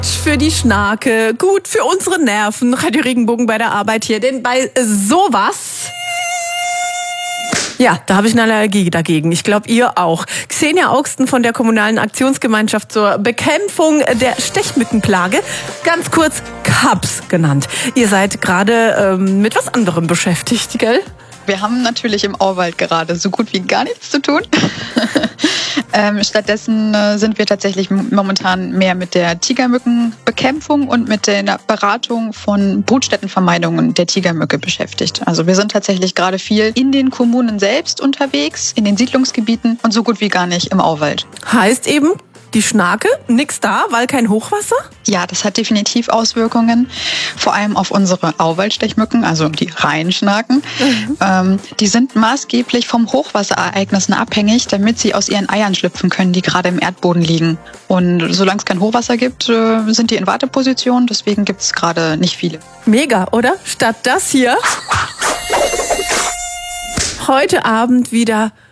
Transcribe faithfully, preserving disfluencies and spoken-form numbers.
für die Schnake, gut für unsere Nerven. Radio Regenbogen bei der Arbeit hier, denn bei sowas... Ja, da habe ich eine Allergie dagegen. Ich glaube, ihr auch. Xenia Augsten von der Kommunalen Aktionsgemeinschaft zur Bekämpfung der Stechmückenplage, ganz kurz K A B S genannt. Ihr seid gerade ähm, mit was anderem beschäftigt, gell? Wir haben natürlich im Auwald gerade so gut wie gar nichts zu tun. ähm, stattdessen äh, sind wir tatsächlich momentan mehr mit der Tigermückenbekämpfung und mit der Beratung von Brutstättenvermeidungen der Tigermücke beschäftigt. Also wir sind tatsächlich gerade viel in den Kommunen selbst unterwegs, in den Siedlungsgebieten und so gut wie gar nicht im Auwald. Heißt eben, die Schnake, nix da, weil kein Hochwasser? Ja, das hat definitiv Auswirkungen, vor allem auf unsere Auwaldstechmücken, also die Reihenschnaken. Mhm. Ähm, die sind maßgeblich vom Hochwasserereignissen abhängig, damit sie aus ihren Eiern schlüpfen können, die gerade im Erdboden liegen. Und solange es kein Hochwasser gibt, äh, sind die in Warteposition, deswegen gibt es gerade nicht viele. Mega, oder? Statt das hier heute Abend wieder